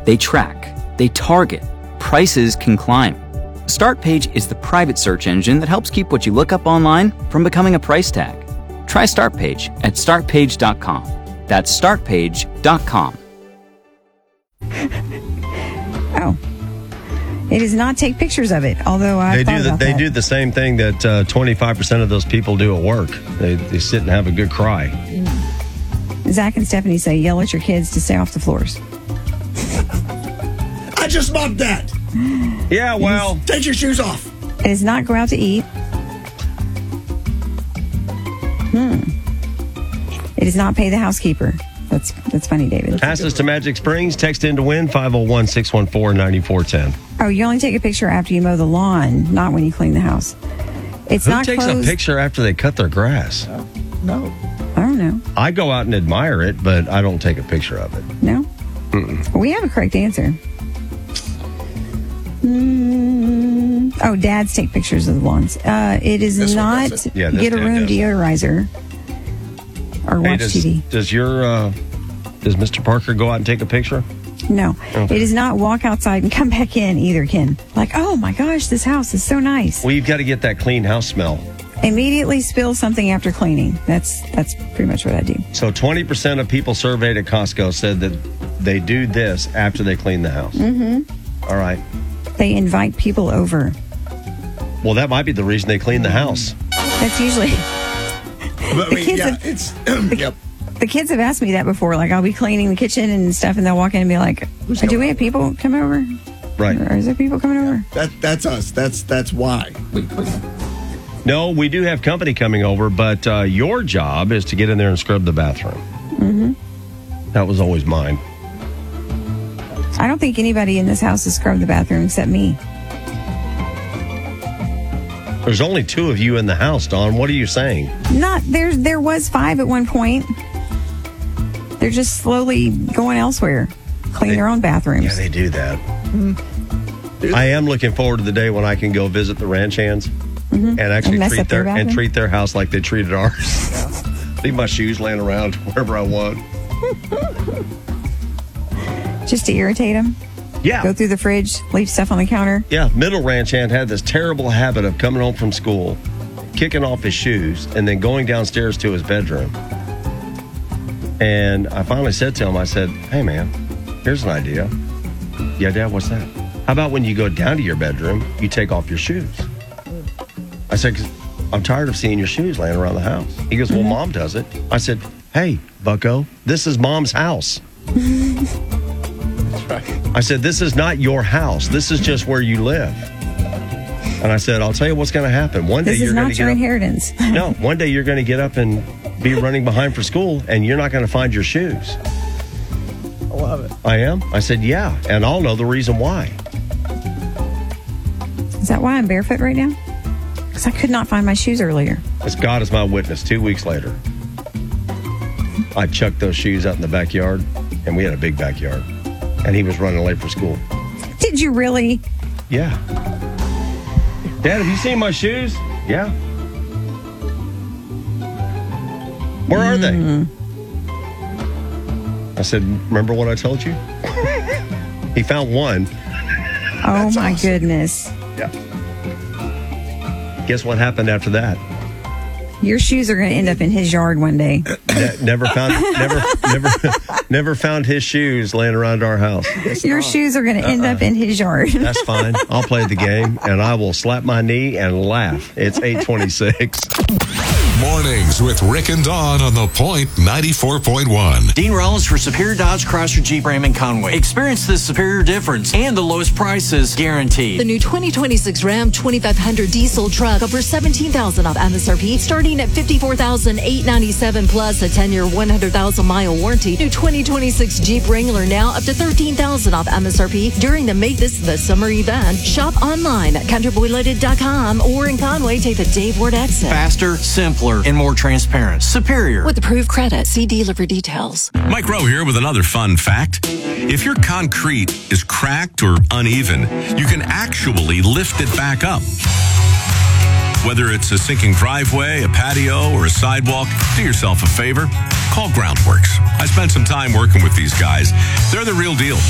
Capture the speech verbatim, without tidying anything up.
They track, they target, prices can climb. StartPage is the private search engine that helps keep what you look up online from becoming a price tag. Try StartPage at start page dot com. That's start page dot com. Oh. It does not take pictures of it, although I they thought do the, about They that. do the same thing that uh, twenty-five percent of those people do at work. They, they sit and have a good cry. Zach and Stephanie say, yell at your kids to stay off the floors. I just mocked that. Yeah, well. Take your shoes off. It does not go out to eat. Hmm. It does not pay the housekeeper. That's that's funny, David. Passes to Magic Springs. Text in to win five oh one, six one four, nine four one oh. Oh, you only take a picture after you mow the lawn, not when you clean the house. It's Who not takes closed. a picture after they cut their grass? No. I don't know. I go out and admire it, but I don't take a picture of it. No? Mm-mm. We have a correct answer. Mm, oh, dads take pictures of the lawns. Uh, it is This one not does it. Yeah, this get a dad room does. deodorizer or Hey, watch does, T V. does your uh, does Mister Parker go out and take a picture? No. Okay. It does not walk outside and come back in either, Ken. Like, oh my gosh, this house is so nice. Well, you've got to get that clean house smell. Immediately spill something after cleaning. That's that's pretty much what I do. So twenty percent of people surveyed at Costco said that they do this after they clean the house. Mm-hmm. All right. They invite people over. Well, that might be the reason they clean the house. That's usually But, I The mean, kids yeah, have- it's, yep. the kids have asked me that before. Like, I'll be cleaning the kitchen and stuff, and they'll walk in and be like, Who's "Do coming we have people come over? Right. Or is there people coming over?" That, that's us. That's that's why. We clean. No, we do have company coming over, but uh, your job is to get in there and scrub the bathroom. Mm-hmm. That was always mine. I don't think anybody in this house has scrubbed the bathroom except me. There's only two of you in the house, Dawn. What are you saying? Not there. There was five at one point. They're just slowly going elsewhere, clean They- their own bathrooms. Yeah, they do that. I am looking forward to the day when I can go visit the ranch hands and actually And mess treat up their their and bathroom? treat their house like they treated ours. Leave my shoes laying around wherever I want. Just to irritate them. Yeah. Go through the fridge, leave stuff on the counter. Yeah, middle ranch hand had this terrible habit of coming home from school, kicking off his shoes, and then going downstairs to his bedroom. And I finally said to him, I said, "Hey, man, here's an idea." "Yeah, Dad, what's that?" "How about when you go down to your bedroom, you take off your shoes?" I said, "'Cause I'm tired of seeing your shoes laying around the house." He goes, "Well, Mom does it." I said, "Hey, bucko, this is Mom's house." I said, "This is not your house. This is just where you live." And I said, "I'll tell you what's going to happen. One day This you're is going not to your get up, inheritance. no, one day you're going to get up and be running behind for school, and you're not going to find your shoes." I love it. I am. I said, "Yeah, and I'll know the reason why." Is that why I'm barefoot right now? Because I could not find my shoes earlier. As God is my witness, two weeks later, I chucked those shoes out in the backyard, and we had a big backyard, and he was running late for school. Did you really? Yeah. "Dad, have you seen my shoes?" "Yeah." "Where are they?" I said, "Remember what I told you?" He found one. Oh That's my awesome. goodness. Yeah. Guess what happened after that? Your shoes are going to end up in his yard one day. Ne- never found, never, never, never found his shoes laying around our house. Your shoes are going to end up in his yard. That's fine. I'll play the game, and I will slap my knee and laugh. It's eight twenty-six. Mornings with Rick and Dawn on The Point ninety-four point one. Dean Rollins for Superior Dodge Chrysler Jeep Ram and Conway. Experience the superior difference and the lowest prices guaranteed. The new twenty twenty-six Ram twenty-five hundred diesel truck over seventeen thousand dollars off M S R P, starting at fifty-four thousand eight hundred ninety-seven dollars plus a ten-year, one hundred thousand mile warranty. New twenty twenty-six Jeep Wrangler now up to thirteen thousand dollars off M S R P during the Make This the Summer event. Shop online at country boy limited dot com or in Conway, take the Dave Ward exit. Faster, simpler, and more transparent. Superior. With approved credit, see dealer for details. Mike Rowe here with another fun fact. If your concrete is cracked or uneven, you can actually lift it back up. Whether it's a sinking driveway, a patio, or a sidewalk, do yourself a favor. Call Groundworks. I spent some time working with these guys. They're the real deal.